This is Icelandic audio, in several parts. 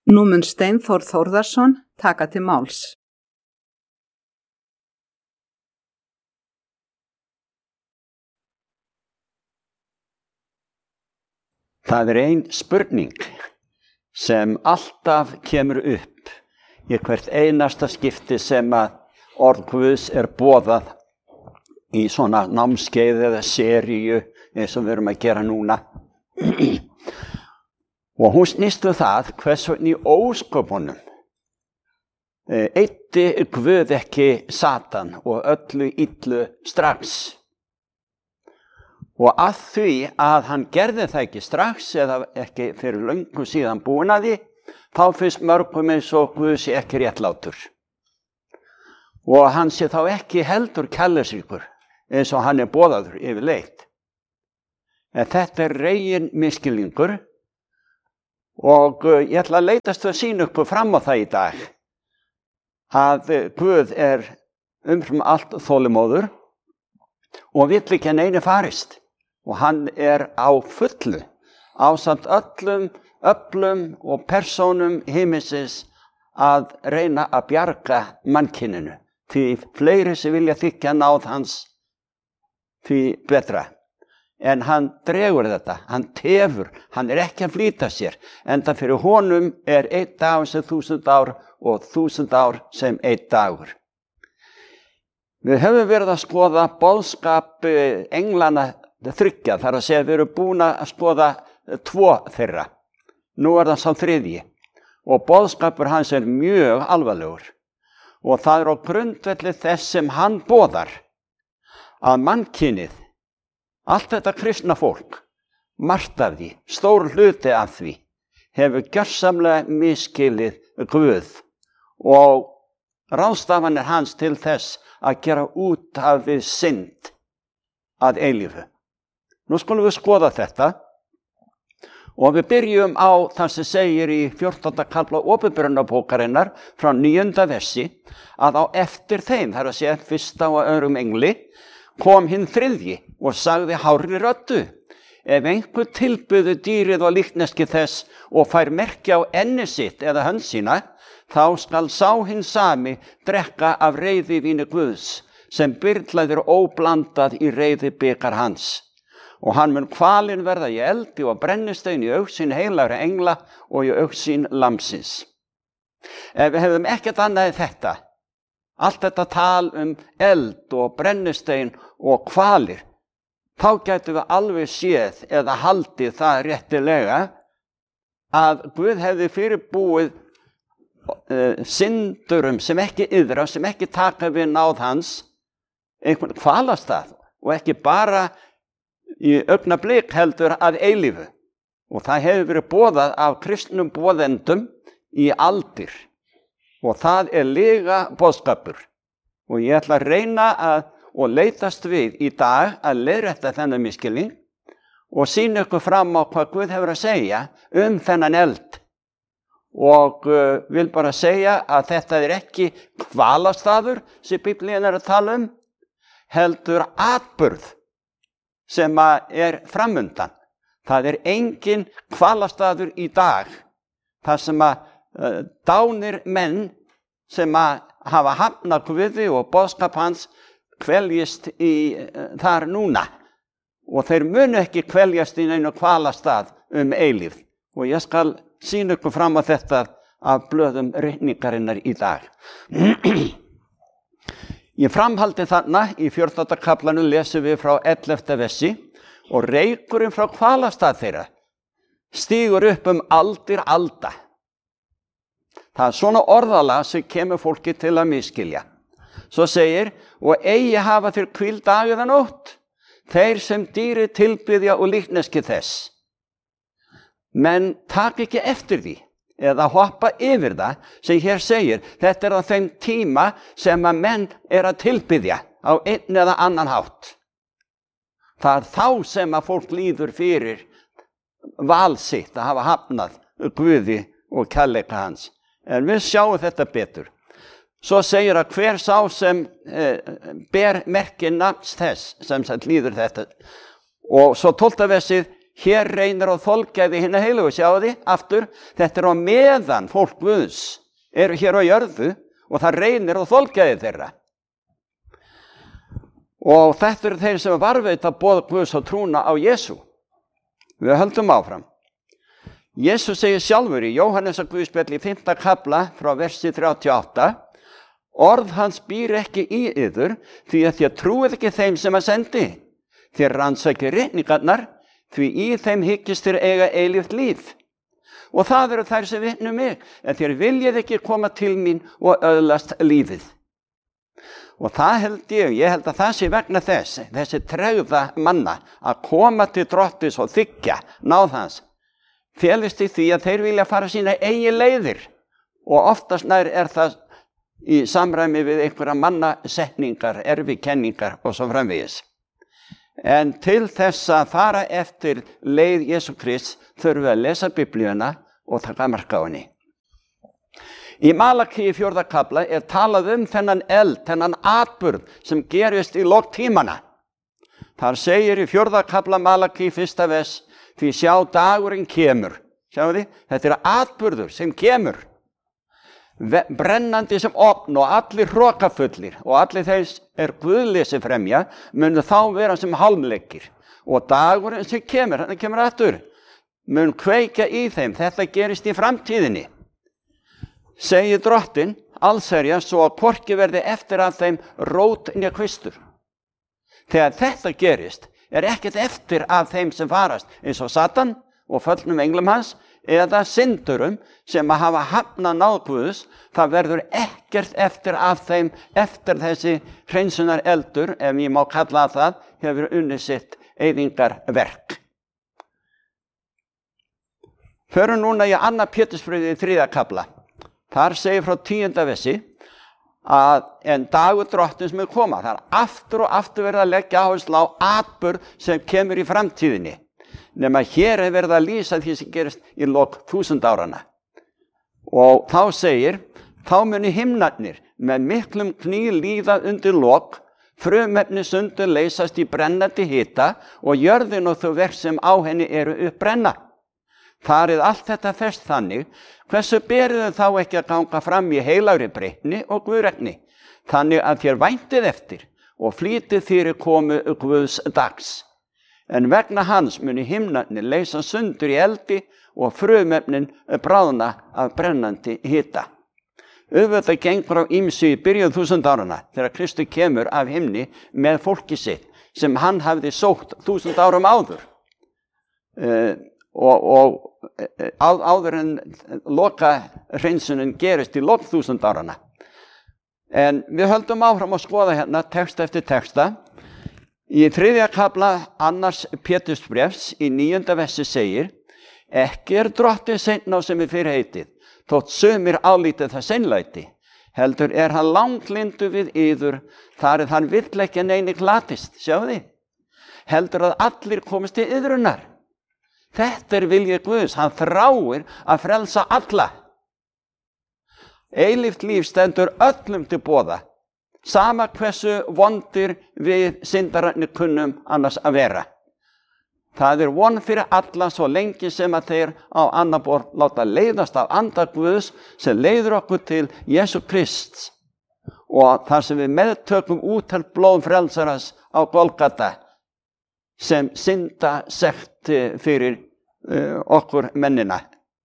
Nú mun Steinþór Þórðarson taka til máls. Það ein spurning sem alltaf kemur upp í hvert einasta skipti sem að orð Guðs boðað í svona námskeið eða seríu eins og við erum að gera núna. Og hún snýst það hvers vegna í ósköpunum eyddi Guð ekki Satan og öllu illu strax. Og að því að hann gerði það ekki strax eða ekki fyrir löngu síðan búin að því, þá finnst mörgum eins og Guð sé ekki réttlátur. Og hann sé þá ekki heldur kærleiksríkur eins og hann boðaður yfirleitt. En þetta regin misskilningur og ég ætla að leitast að sýna ykkur fram á það í dag að Guð umfram allt þolinmóður og vill ekki að neinu farist. Og hann á fullu ásamt öllum öflum og persónum himinsins að reyna að bjarga mannkyninu. Því fleiri sem vilja þiggja náð hans, því betra. En hann dregur þetta, hann tefur, hann ekki að flýta sér. Enda fyrir honum einn dagur sem 1000 ár og 1000 ár sem einn dagur. Við höfum verið að skoða boðskap englana þriggja, þar að segja við erum búin að skoða 2 þeirra. Nú það sá 3. Og boðskapur hans mjög alvarlegur. Og það á grundvelli þess sem hann boðar að mannkynið, allt þetta kristna fólk, margt af því, stór hluti af því, hefur gjörsamlega misskilið Guð og ráðstafanir hans til þess að gera út af við synd að eilífu. Nú skulum við skoða þetta og við byrjum á það sem segir í 14. kafla Opinberunarbókarinnar frá 9. versi að á eftir þeim, það að segja 1. og 2. engli, kom hinn 3. og sagði hárri röddu: ef einhver tilbyður dýrið og líkneski þess og fær merki á enni sitt eða hönd sína, þá skal sá hinn sami drekka af reiðivíni Guðs, sem byrlaðir óblandað í reiðibikar hans. Og hann mun kvalinn verða í eldi og brennistein í augsýn heilagra engla og í augsýn lamsins. Ef við hefðum ekkert annað en þetta, allt þetta tal eld og brennistein og kvalir, þá gætum við alveg séð eða haldið það réttilega að Guð hefði fyrirbúið syndurum sem ekki yðra, sem ekki taka við náð hans, einhvern kvalastað og ekki bara í augnablik heldur að eilífu. Og það hefur verið boðað af kristnum boðendum í aldir. Og það líka boðskapur. Og ég ætla að reyna og leitast við í dag að leiðrétta þennan misskilning og sýna ykkur fram á hvað Guð hefur að segja þennan eld. Og vil bara segja að þetta ekki kvalastaður sem Biblían að tala heldur atburð sem framundan. Það engin kvalastaður í dag, þar sem dánir menn sem hafa hafnað Guði og boðskap hans kveljist þar núna. Og þeir munu ekki kveljast í neinu kvalastað eilífð. Og ég skal sýna ykkur fram á þetta af blöðum ritningarinnar í dag. Í framhaldi þarna, í 14. kaflanum lesum við frá 11. versi og reykurinn frá kvalastað þeirra stígur upp aldir alda. Það svona orðalag sem kemur fólki til að misskilja. Svo segir: og eigi hafa þeir hvíld dag eða nótt, þeir sem dýri tilbiðja og líkneski þess. Men tak ekki eftir því eða hoppa yfir það sem hér segir. Þetta á þeim tíma sem að menn að tilbiðja á einn eða annan hátt. Það þá sem að fólk líður fyrir val sitt að hafa hafnað Guði og kærleika hans. En við sjáum þetta betur. Svo segir að hver sá sem ber merki nafns þess sem líður þetta. Og svo 12. versið: Hér reynir á þolgæði hinna heilugu, sjáu þið, aftur, þetta á meðan fólk Guðs eru hér á jörðu og það reynir á þolgæði þeirra. Og þetta eru þeir sem varðveita boð Guðs og trúna á Jesú. Við höldum áfram. Jesús segir sjálfur í Jóhannesar Guðspjalli 5. kafla frá versi 38, orð hans býr ekki í yður, því að þér trúið ekki þeim sem að sendi. Þér rannsakið ritningarnar, því í þeim hyggist þér eiga eilíft líf. Og það eru þær sem vitna mig, en þér viljið ekki koma til mín og öðlast lífið. Og það ég held að það sé vegna þessi tregða manna að koma til Drottins og þiggja náð hans, felist í því að þeir vilja fara sína eigin leiðir og oftast nær það í samræmi við einhverja mannasetningar, erfikenningar og svo framvegis. En til þess að fara eftir leið Jesú Krists þurfum við að lesa Biblíuna og taka mark á henni. Í Malaki 4. kafla talað þennan eld, þennan atburð sem gerist í lok tímana. Þar segir í 4. kafla Malaki 1. vers, því sjá dagurinn kemur. Sjáu þið, þetta atburður sem kemur. Brennandi sem opn og allir hrokafullir og allir þeir guðleysi fremja munu þá vera sem hálmleikir. Og dagurinn sem kemur, hann kemur aftur, mun kveikja í þeim. Þetta gerist í framtíðinni. Segir Drottinn, allsherja, svo að hvorki verði eftir af þeim rót né kvistur. Þegar þetta gerist, ekkert eftir af þeim sem farast, eins og Satan og föllnum englum hans, eða syndurum sem að hafa hafnað náð Guðs, það verður ekkert eftir af þeim eftir þessi hreinsunar eldur, ef ég má kalla það, hefur unnið sitt eyðingarverk. Förum núna í 2. Pétursbréfið í 3. kafla. Þar segir frá 10. versi að en dagur Drottins mun koma. Það aftur og aftur verið að leggja áherslu á atburð sem kemur í framtíðinni. Nema hér verið að lýsa því sem gerist í lok 1000 áranna. Og þá segir, þá muni himnarnir með miklum kný líða undir lok, frumefni sundur leysast í brennandi hita og jörðin og þau verk sem á henni eru uppbrenna. Þar allt þetta fest þannig, hversu berið þá ekki að ganga fram í heilagri breytni og guðrækni, þannig að þér væntið eftir og flýtið fyrir komu Guðs dags. En vegna hans muni himnarnir leysa sundur í eldi og frumefnin bráðna af brennandi hita. Auðvitað gengur á ýmsu í byrjun 1000 áranna þegar Kristur kemur af himni með fólki sitt sem hann hafði sótt 1000 árum áður. Áður en loka hreinsunin gerist í lok 1000 áranna. En við höldum áfram að skoða hérna texta eftir texta. Í 3. kafla 2. Pétursbréfs í 9. versi segir, ekki Drottinn seinn á sem fyrir heitið, þótt sumir álítið það seinlæti, heldur hann langlyndur við yður, þar hann vill ekki neini glatist, sjáu þið, heldur að allir komist í yðrunar. Þetta viljið Guðs, hann þráir að frelsa alla. Eilíft líf stendur öllum til boða, sama hversu vondir við syndararnir kunnum annars að vera. Það von fyrir alla svo lengi sem að þeir á annar borð láta leiðast af anda Guðs sem leiður okkur til Jesú Krists og þar sem við meðtökum úthelt blóð frelsaras á Golgata sem synda sekt fyrir okkur mennina.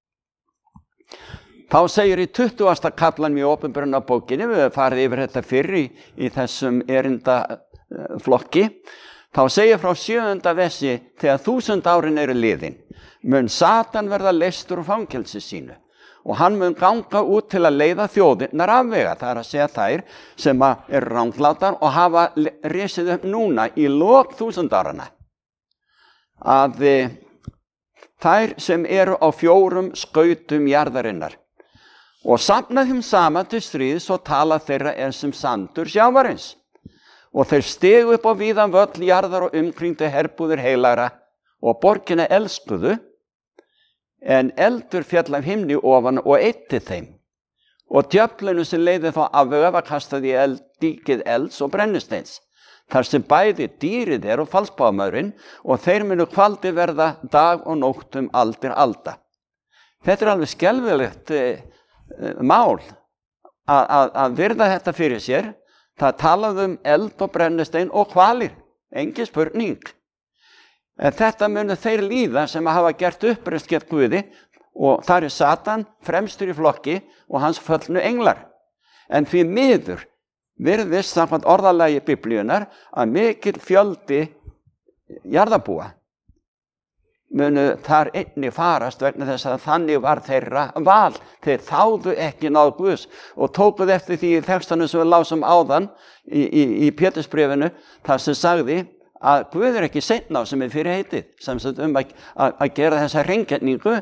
Þá segir í 20. kaflanum í Opinberunarbókinni, við höfum farið yfir þetta fyrr í þessum erindaflokki, þá segir frá 7. versi, þegar 1000 árin eru liðin, mun Satan verða leystur úr fangelsi sínu og hann mun ganga út til að leiða þjóðirnar afvega, það að segja þær sem eru ranglátar og hafa risið upp núna í lok 1000 áranna. Að þær sem eru á 4 skautum jarðarinnar og safna þeim saman til stríðs og tala þeirra sem sandur sjávarins. Og þeir stegu upp á víðan völl jarðar og umkringdu herbúðir heilagra og borgina elskuðu, en eldur fjall af himni ofan og eyddi þeim. Og djöflinu sem leiði þá afvega var kastað í díkið elds og brennisteins. þar sem bæði dýrið og falsbámaðurinn, og þeir munu kvaldi verða dag og nótt aldir alda. Þetta alveg skelfilegt mál að virða þetta fyrir sér. Það talaði eld og brennistein og hvalir, engin spurning. En þetta munu þeir líða sem hafa gert uppreist gegn Guði, og þar Satan fremstur í flokki og hans föllnu englar. En því miður virðist samkvæmt orðalagi Biblíunnar að mikill fjöldi jarðarbúa munu þar einnig farast vegna þess að þannig var þeirra val. Þeir þáðu ekki náð Guðs og tókuð eftir því í textanum sem við lásum áðan í Pétursbréfinu, þar sem sagði að Guð ekki seinn á sem fyrir heitið, sem að gera þessa hreingerningu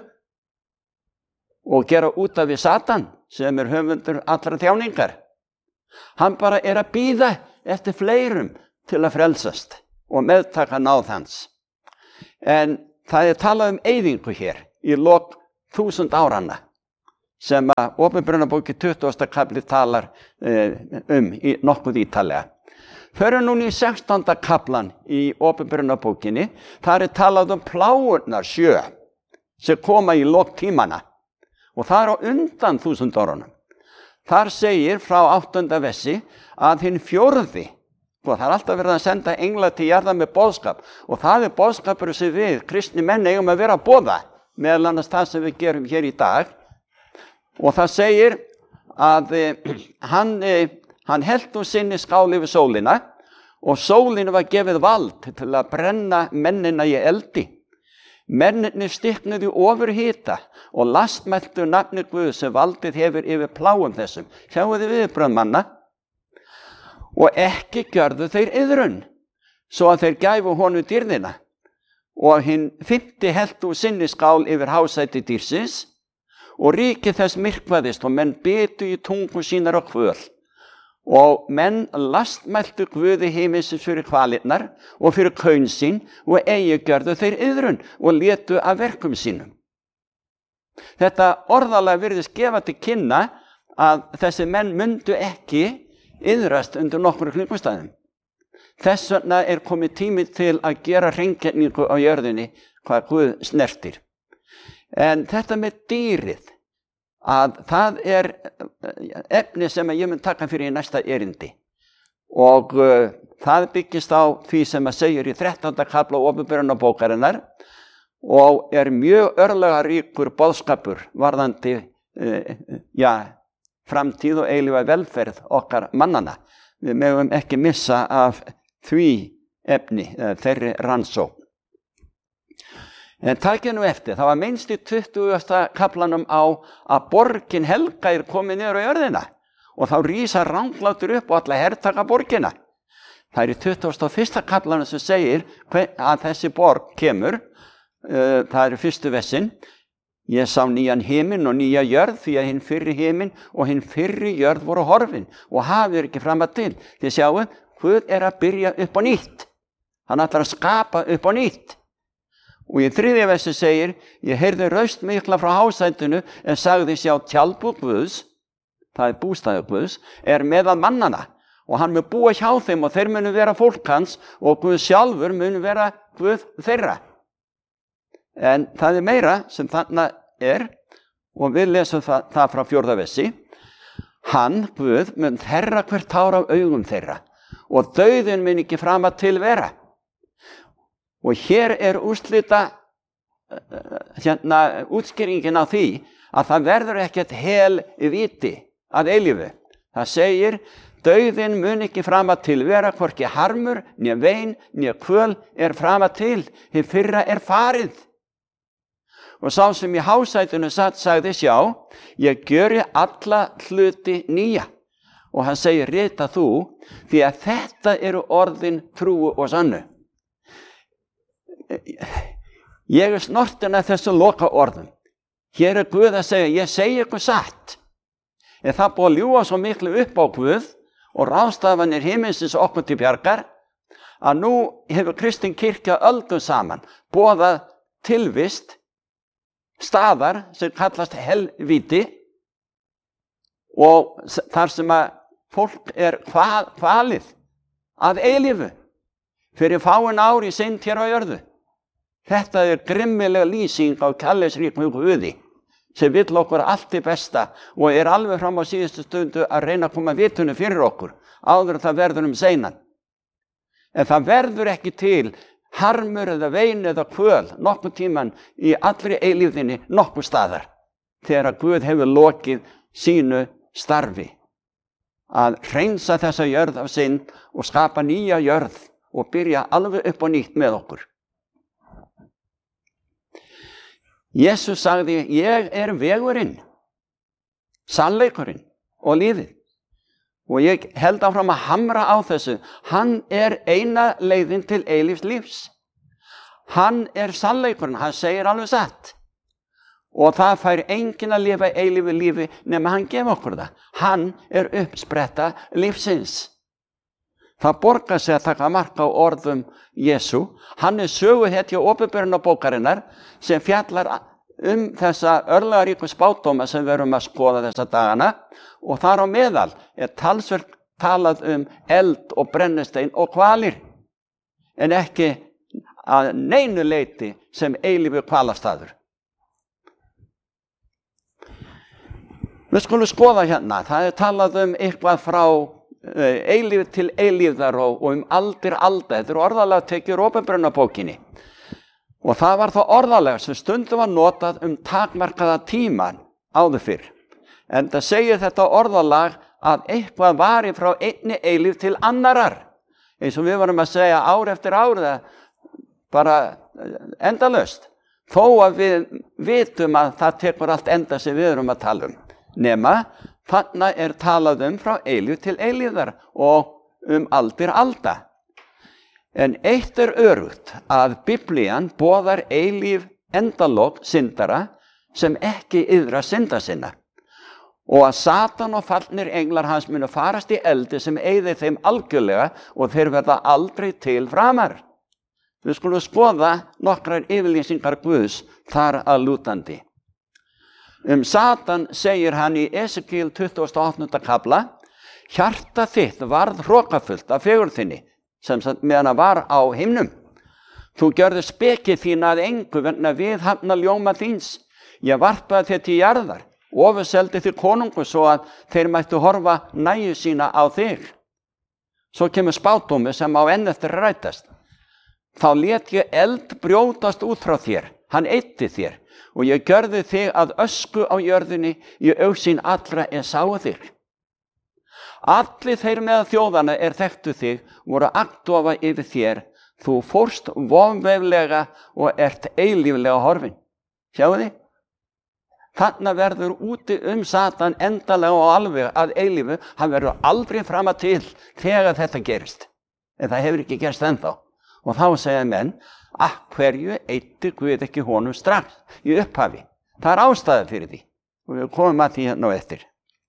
og gera út af við Satan sem höfundur allra þjáningar. Hann bara að bíða eftir fleirum til að frelsast og meðtaka náð hans. En það talað eyðingu hér í lok 1000 áranna sem að Opinberunarbóki 20. kapli talar í nokkuð ítarlega. Förum núna í 16. kaplan í Opinberunarbókinni, þar talað plágurnar 7 sem koma í lok tímana. Og það á undan 1000 árunum. Þar segir frá 8. versi að hinn 4., það alltaf verið að senda engla til jarðar með boðskap, og það boðskapur sem við, kristni menn, eigum að vera að boða, meðal annars það sem við gerum hér í dag. Og það segir að hann hélt sinni skál yfir sólina, og sólinu var gefið vald til að brenna mennina í eldi. Mennirnir stiknuðu ofurhita og lastmæltu nafni Guð sem valdið hefur yfir plágum þessum. Sjáu þið viðbrögð manna? Og ekki gjörðu þeir iðrun, svo að þeir gæfu honum dýrðina. Og hinn 5. hélt sinni skál yfir hásæti dýrsins, og ríki þess myrkvaðist, og menn bitu í tungu sínar og kvöl. Og menn lastmæltu Guði himinsins fyrir kvalirnar og fyrir kaun sín, og eigi gjörðu þeir iðrun og létu af verkum sínum. Þetta orðalega virðist gefa til kynna að þessi menn mundu ekki iðrast undir nokkru kringumstæðum. Þess vegna komið tími til að gera hreingerningu á jörðinni hvað Guð snertir. En þetta með dýrið, að það efni sem ég mun taka fyrir í næsta erindi, og það byggist á því sem segir í 13. kafla Opinberunarbókarinnar, og mjög örlagaríkur boðskapur varðandi framtíð og eilífa velferð okkar mannana. Við megum ekki missa af því efni, þeirri rannsókn. En takið nú eftir, það var minnst í 20. kaflanum á að borgin Helga komin niður á jörðina, og þá rísa ranglátur upp og alla hertaka borgina. Það í 21. kaflanum sem segir að þessi borg kemur, það fyrstu versin: Ég sá nýjan himinn og nýja jörð, því að hinn fyrri himinn og hinn fyrri jörð voru horfin og hafið ekki fram að til. Þið sjáu, Guð að byrja upp á nýtt. Hann ætlar að skapa upp á nýtt. Og í 3. versi segir: Ég heyrði raust mikla frá hásætinu, en sagði sjá tjaldbúð Guðs, það bústaður Guðs, meðal mannana, og hann mun búa hjá þeim, og þeir munu vera fólk hans, og Guð sjálfur mun vera Guð þeirra. En það meira sem þarna og við lesum það frá 4. versi: Hann, Guð, mun þerra hvert tár af augum þeirra, og dauðinn mun ekki fram að til vera. Og hér úrslita útskýringin á því að það verður ekkert hel viti að eilífu. Það segir: dauðinn mun ekki fram að til vera, hvorki harmur, né vein, né kvöl fram að til, hið fyrra farið. Og sá sem í hásætinu satt sagði: sjá, ég gjöri alla hluti nýja. Og hann segir: rita þú, því að þetta orðin trúu og sannu. Ég snortin að þessu loka orðum. Hér Guð að segja: ég segi ykkur satt. En það búið að ljúga svo miklu upp á Guð og ráðstafanir himinsins okkur til bjargar, að nú hefur kristin kirkja öldum saman boðað tilvist staðar sem kallast helvíti, og þar sem að fólk kvalið að eilífu fyrir fáin ár í synd hér á jörðu. Þetta er grimmilega lýsing á kærleiksríkum Guði sem vill okkur allt í besta og er alveg fram á síðustu stundu að reyna að koma vitunu fyrir okkur áður en það verður seinan. En það verður ekki til harmur eða vein eða kvöl nokkuð tíman í allri eilífðinni nokkuð staðar þegar Guð hefur lokið sínu starfi að hreinsa þessa jörð af synd og skapa nýja jörð og byrja alveg upp á nýtt með okkur. Jesus sagði, ég er vegurinn, sannleikurinn og lífið. Og ég held áfram að hamra á þessu. Hann er eina leiðin til eilífs lífs. Hann er sannleikurinn, hann segir alveg satt. Og það fær enginn að lifa eilífu lífi nema hann gef okkur það. Hann er uppspretta lífsins. Það borgar sig að taka mark á orðum Jesu. Hann er söguhetja opinberunarbókarinnar sem fjallar þessa örlagaríku spádóma sem við erum að skoða þessa dagana og þar á meðal er talsvert talað eld og brennistein og hvalir en ekki að neinu leyti sem eilífu hvalastaður. Við skulum skoða hérna, það er talað eitthvað frá eilífi til eilífðar og aldir alda. Þetta er orðalega tekið úr opinberunarbókinni. Og það var það orðalega sem stundum var notað takmarkaða tíman áður fyrr. En það segir þetta orðalag að eitthvað vari frá einni eilíf til annarar. Eins og við varum að segja ár eftir ár, bara endalaust. Þó að við vitum að það tekur allt enda sem við erum að tala Nema, þarna er talað frá eilíf til eilífðar og aldir alda. En eitt er örugt að Biblían boðar eilíf endalok syndara sem ekki iðra synda sinna og að Satan og fallnir englar hans munu farast í eldi sem eyðir þeim algjörlega og þeir verða aldrei til framar. Við skulum skoða nokkrar yfirlýsingar Guðs þar að lútandi. Satan segir hann í Esekiel 28. kafla, hjarta þitt varð hrokafullt af fegurð þinni, sem meðan það var á himnum. Þú gjörðu speki þína að engu vegna viðhafna ljóma þíns. Ég varpaði þér til jarðar, ofurseldi þér konungu svo að þeir mættu horfa næju sína á þig. Svo kemur spádómi sem á enn eftir að rætast. Þá lét ég eld brjótast út frá þér, hann eyddi þér, og ég gjörði þig að ösku á jörðinni í augsýn allra sáu þig. Allir þeir með þjóðana þekktu þig, voru agndofa yfir þér, þú fórst vonveiflega og ert eilíflega horfin. Sjáu þið? Þarna verður úti Satan endalega og alveg að eilífu, hann verður aldrei frama til þegar þetta gerist. En það hefur ekki gerst ennþá. Og þá segja menn, hverju eyddi Guð ekki honum strax í upphafi? Það er ástæða fyrir því. Og við komum að því nú eftir.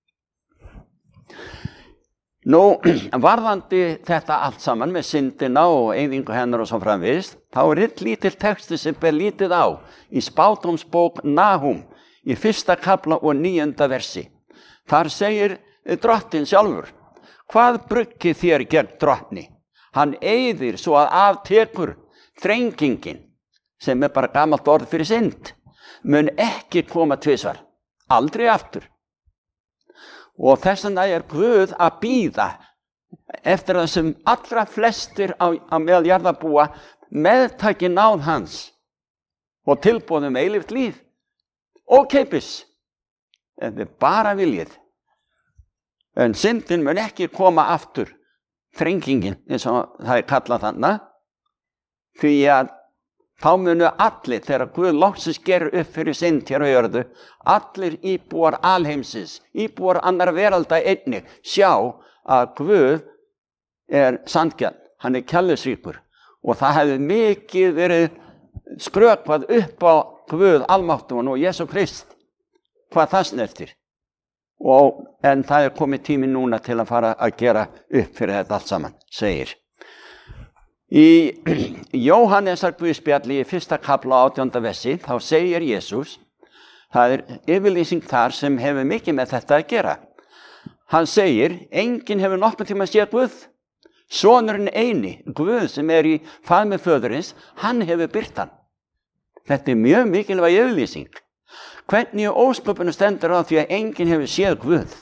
Nú, varðandi þetta allt saman með syndina og eyðingu hennar og svo framvegis, þá er lítill texti sem ber lítið á í spádómsbók Nahum í 1. kafla og 9. versi. Þar segir drottinn sjálfur, hvað bruggið þér gegn drottni? Hann eyðir svo að aftekur þrengingin, sem bara gamalt orð fyrir synd, mun ekki koma tvisvar, aldrei aftur. Og þess vegna er Guð að bíða eftir það sem allra flestir á meðal jarðarbúa meðtaki náð hans og tilboðum eilíft líf. Ókeypis, en þið bara viljið. En syndin mun ekki koma aftur, þrengingin, eins og það kallað þarna, því að þá munu allir, þegar Guð loksins gerir upp fyrir synd hér á jörðu, allir íbúar alheimsins, íbúar annar veralda einnig, sjá að Guð er sanngjarn, hann er kærleiksríkur og það hefði mikið verið skrökvað upp á Guð almáttugan og Jesú Krist, hvað það snertir. En það er komið tími núna til að fara að gera upp fyrir þetta allt saman, segir. Í Jóhannesar guðspjalli í 1. kafla 18. versi, þá segir Jesús, það er yfirlýsing þar sem hefur mikið með þetta að gera. Hann segir, enginn hefur nokkuð tíma séð Guð, Sonurinn eini, Guð sem í faðmi föðurins, hann hefur birt hann. Þetta mjög mikilvæg yfirlýsing. Hvernig í ósköpunum stendur á því að enginn hefur séð Guð?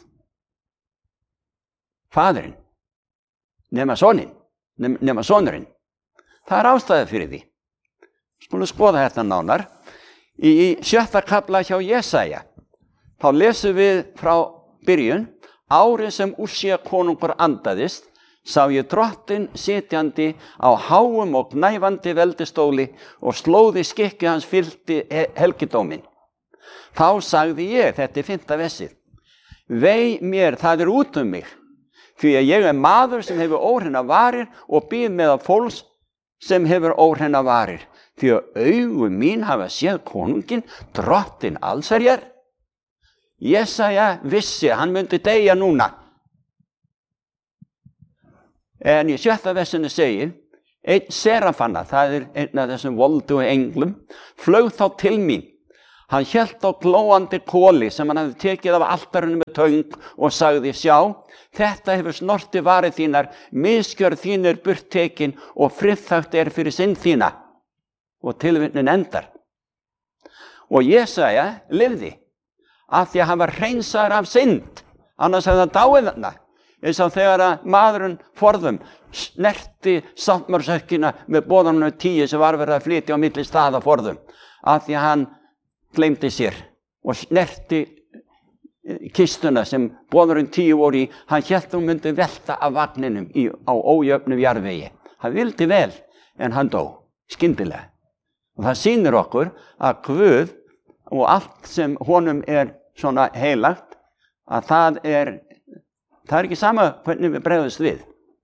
Faðurinn, nema sonurinn. Það ástæða fyrir því. Skulum skoða þetta nánar. Í 7. kafla hjá Jesaja, þá lesum við frá byrjun: árið sem Úsía konungur andaðist, sá ég Drottinn sitjandi á háum og gnæfandi veldistóli og slóði skikki hans fylgdi helgidóminn. Þá sagði ég, þetta 5. versið: vei mér, það út mig, því að ég maður sem hefur óhreina varir og býð meðal fólks sem hefur óhreina varir, því að augu mín hafa séð konunginn, Drottinn allsherjar. Jesaja vissi hann myndi deyja núna. En í 7. versinu segir: einn serafanna, það einn af þessum voldu englum, flaug þá til mín. Hann hélt á glóandi koli sem hann hafði tekið af altarinu með töng og sagði: sjá, þetta hefur snorti varið þínar, misgjörð þín burt tekin og friðþægt fyrir synd þína. Og tilvitnunin endar. Og Jesaja lifði af því að hann var hreinsaður af synd, annars hefði hann dáið þarna. Eins og þegar að maðurinn forðum snerti sáttmársökkina með boðanum 10 sem var verið að flytja á milli staða forðum, af því að hann gleymdi sér og snerti kistuna sem boðurinn 10 voru í. Hann hélt hún myndi velta af vagninum á ójöfnum jarðvegi. Hann vildi vel, en hann dó skyndilega. Og það sýnir okkur að Guð og allt sem honum svona heilagt, að það er ekki sama hvernig við bregðumst við.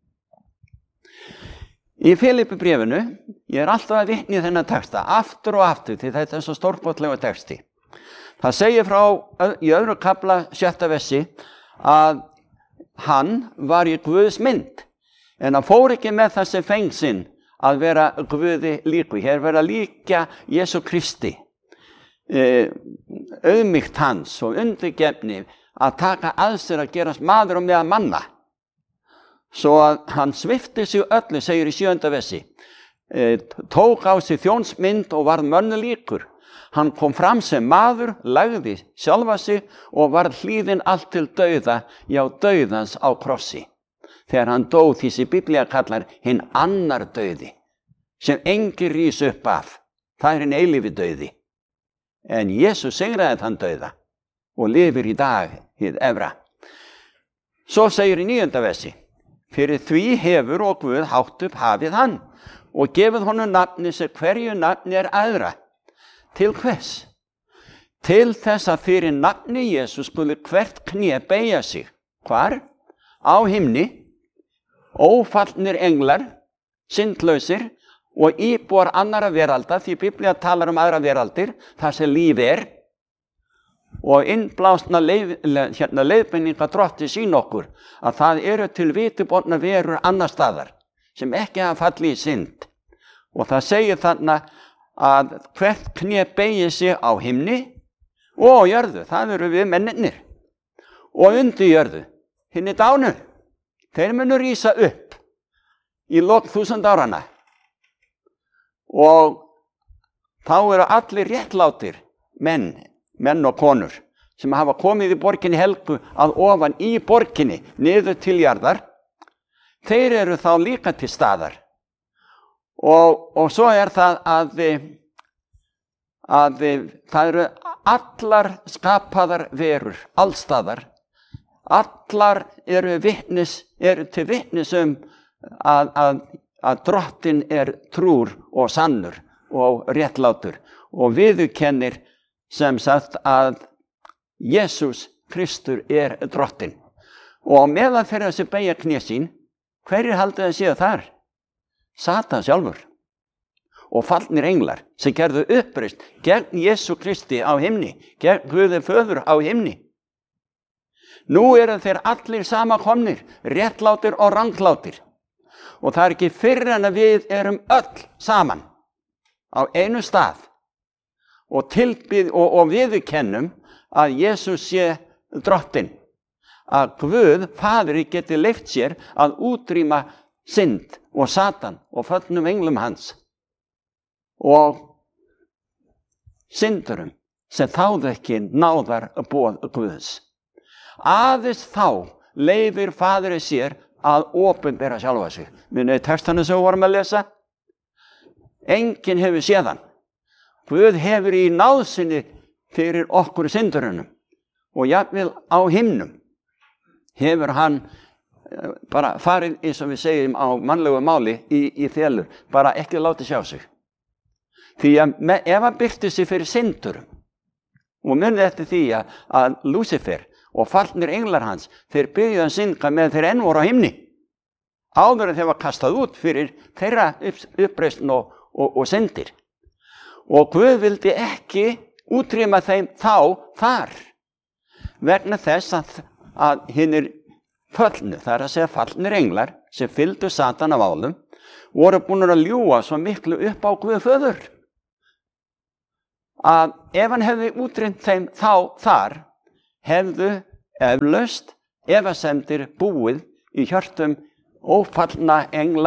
Í Filippibréfinu, ég alltaf að vitna í þennan texta, aftur og aftur, því þetta svo stórbrotlegur texti. Það segir frá í 2. kafla 7. versi að hann var í Guðs mynd, en hann fór ekki með þessi fengsinn að vera Guði líku. Hér verið að líka Jesú Kristi, auðmýkt hans og undirgefni, að taka að sér að gerast maður og meðal manna. Svo að hann svipti sig öllu, segir í 7. versi, tók á sig þjónsmynd og varð mönnu líkur. Hann kom fram sem maður, lagði sjálfa sig og varð hlýðinn allt til dauða, já dauðans á krossi. Þegar hann dó því sem Biblía kallar hinn annar dauði, sem enginn rís upp af. Það hinn eilífi dauði. En Jesús sigraði þann dauða og lifir í dag hið efra. Svo segir í 9. versi: fyrir því hefur og Guð hátt upp hafið hann og gefið honum nafni sem hverju nafni æðra. Til hvers? Til þess að fyrir nafni Jesús skuli hvert kné beygja sig. Hvar? Á himni, ófallnir englar, syndlausir og íbúar annara veralda, því Biblía talar aðra veraldir, þar sem líf og innblásna leiðbeininga Drottins sín okkur, að það eru til vitiborna verur annar staðar, sem ekki hafa fallið í synd. Og það segir þarna að hvert kné beygir sig á himni og á jörðu, það eru við mennirnir, og undir jörðu, hinni dánu, þeir munu rísa upp í lok 1000 áranna. Og þá eru allir réttlátir menn og konur sem hafa komið í borginni helgu að ofan í borginni niður til jarðar. Þeir eru þá líka til staðar. Og svo það að það eru allar skapaðar verur, allstaðar. Allar eru til vitnis að Drottinn trúr og sannur og réttlátur og viðurkennir sem sagt að Jesús Kristur Drottinn. Og meðan þeirra sem beygja kné sín, hverjir haldið að séu þar? Satan sjálfur og fallnir englar sem gerðu uppreisn gegn Jesú Kristi á himni, gegn Guði föður á himni. Nú eru þeir allir samankomnir, réttlátir og ranglátir. Og það ekki fyrr en að við erum öll saman á einu stað og tilbið og viðurkennum að Jesús sé Drottinn. Að Guð, Faðir, geti leyft sér að útrýma synd og Satan og föllnum englum hans og syndurum sem þáðu ekki náðar boð Guðs. Aðeins þá leyfir Faðirinn sér að opinbera sjálfa sig. Munið textana sem við vorum að lesa? Enginn hefur séð hann. Guð hefur í náðsinni fyrir okkur syndurunum og jafnvel á himnum hefur hann bara farið, eins og við segjum á mannlegu máli, í felur, bara ekki látið sjá sig. Því að ef hann birti sig fyrir syndurum, og munið eftir því að Lúsifer og fallnir englar hans, þeir byrjuðu að synda með þeir enn voru á himni, áður en þeir var kastað út fyrir þeirra uppreisn og syndir. Og Guð vildi ekki útrýma þeim þar, vegna þess að hinir föllnu, það að segja fallnir englar sem fylgdu Satan af álum, voru búin að ljúga svo miklu upp á Guð föður að ef hann hefði útrýmt þeim þar, hefðu eflaust efasemdir búið í hjörtum ófallina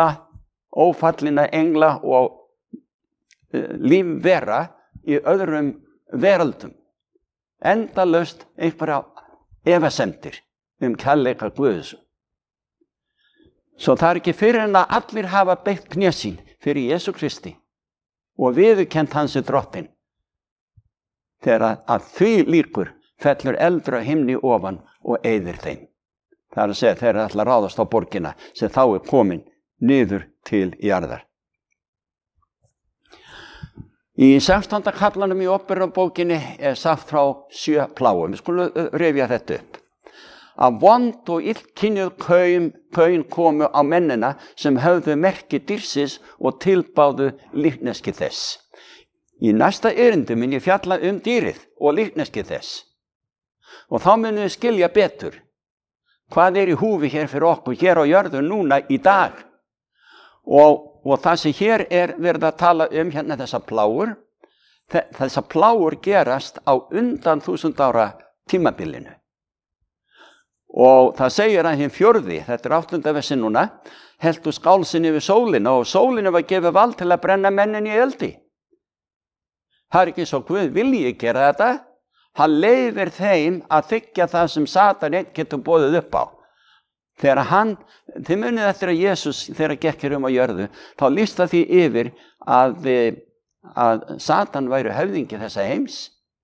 engla og lífvera í öðrum veröldum. Endalaust einhverja efasemdir kærleika Guðs. Svo það ekki fyrir en að allir hafa beygt kné sín fyrir Jesú Kristi og viðurkennt hans drottinn. Þegar að því líkur fellur eldur á himni ofan og eyðir þeim. Það að segja þeir ætla að ráðast á borgina sem þá komin niður til jarðar. Í 16. kaflanum í Óperubókinni sagt frá 7 plágum. Við skulum rifja þetta upp. Að vond og illkynjuð kaun komu á mennina sem höfðu merki dýrsins og tilbáðu líkneski þess. Í næsta erindi mun ég fjalla dýrið og líkneski þess. Og þá munum við skilja betur hvað í húfi hér fyrir okkur, hér á jörðu núna í dag. Og það sem hér verið að tala hérna þessa plágur, þessa plágur gerast á undan 1000 ára tímabilinu. Og það segir að hinn 4., þetta 8. versi núna, heldu skálsinn yfir sólina og sólinu var gefið vald til að brenna mennin í eldi. Það ekki svo Guð vilji gera þetta, hann leyfir þeim að þiggja það sem Satan einn getur boðið upp á. Þegar þið munið eftir að Jesús þegar gekkir á jörðu, þá lýsta því yfir að Satan væri höfðingi þessa heims.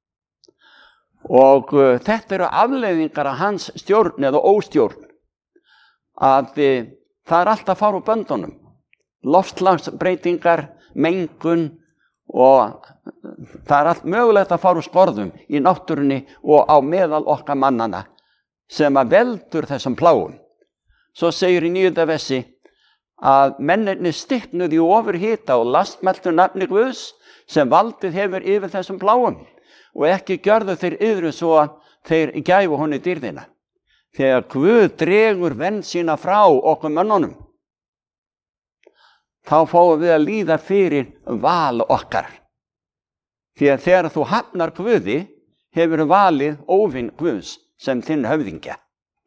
Og þetta eru afleiðingar af hans stjórn eða óstjórn, að það alltaf að fara úr böndunum. Loftslagsbreytingar, mengun og það allt mögulegt að fara úr skorðum í náttúrunni og á meðal okkar mannana sem að veldur þessum plágum. Svo segir í 9. versi að mennirnir stiknuðu í ofurhita og lastmæltu nafni Guðs sem valdið hefur yfir þessum plágum. Og ekki gjörðu þeir yðru svo að þeir gæfu honni dýrðina. Þegar Guð dregur vernd sína frá okkur mönnunum, þá fáum við að líða fyrir val okkar. Því að þegar þú hafnar Guði, hefur valið óvin Guðs sem þinn höfðingja.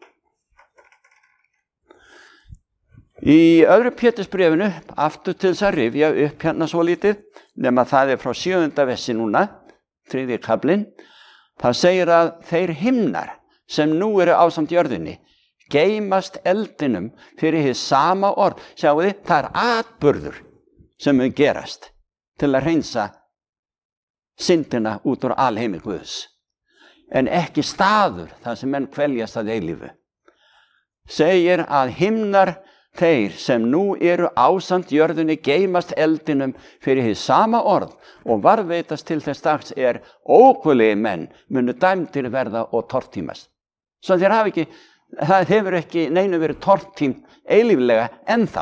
Í öðru Pétursbréfinu, aftur til þess að rifja upp hérna svo lítið, nema það frá 7. versi núna, 3. kaflinn, það segir að þeir himnar sem nú eru ásamt jörðinni geymast eldinum fyrir hið sama orð. Sjáu þið, það atburður sem mun gerast til að hreinsa syndina út úr alheimi Guðs, en ekki staður þar sem menn kveljast að eilífu. Segir að himnar þeir sem nú eru ásamt jörðinni geymast eldinum fyrir hið sama orð og varðveitast til þess dags óguðlegir menn munu dæmdir verða og tortímast. Svo það hefur ekki neinu verið tortímt eilíflega ennþá.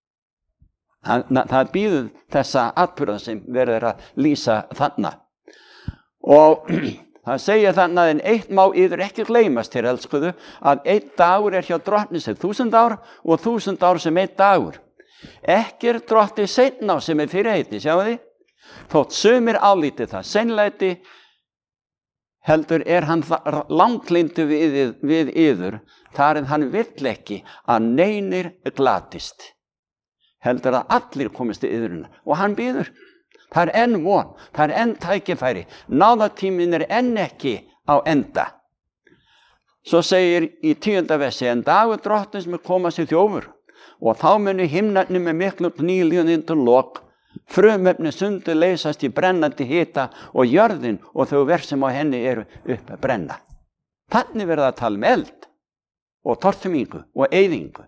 Það býður þessa atburða sem verður að lýsa þarna. Og það segja þannig að en eitt má yður ekki gleymast hér, elskuðu, að 1 dagur hjá drottni sem 1000 ár og 1000 ár sem 1 dagur. Ekki drottni seinna á sem fyrirheiti, sjáu þið? Þótt sumir álítið það seinlæti, heldur hann langlyndu við yður, þar en hann vill ekki að neinir glatist. heldur að allir komist til iðrunar. Og hann býður. Það enn von, það enn tækifæri. Náðatíminn enn ekki á enda. Svo segir í 10. versi, en dagur drottins mun koma sér þjófur, og þá munu himnarnir með miklu gnýliðun undir lok, frumefni sundur leysast í brennandi hita og jörðin og þau verð sem á henni eru upp að brenna. Þannig verða að tala eld og tortumingu og eyðingu.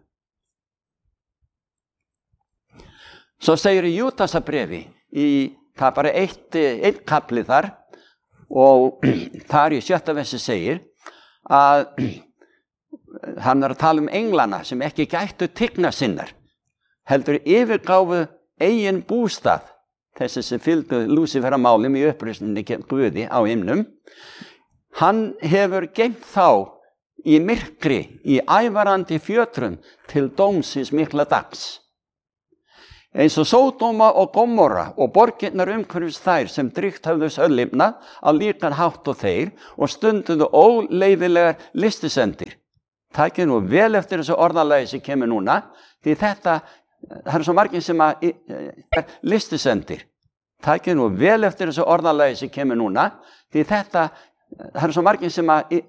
Svo segir í Júdasarbréfi, það bara einn kapli þar, og þar í 7. versi segir að hann er að tala englana sem ekki gættu tigna sinnar, heldur yfirgáfu eigin bústað, þessi sem fylgdu Lúsíferamálum í uppreisninni gegn Guði á himnum. Hann hefur geymt þá í myrkri, í ævarandi fjötrum til dómsins mikla dags. Eins og Sódóma og Gomorra og borgirnar umhverfis þær sem drygt höfðu söllimnað á líkan hátt og þeir og stunduðu óleyfilegar listisendir. Takið nú vel eftir þessu orðalagi sem kemur núna, því þetta, það er svo margir sem er listisendir. Takið nú vel eftir þessu orðalagi sem kemur núna, því þetta, það er svo margir sem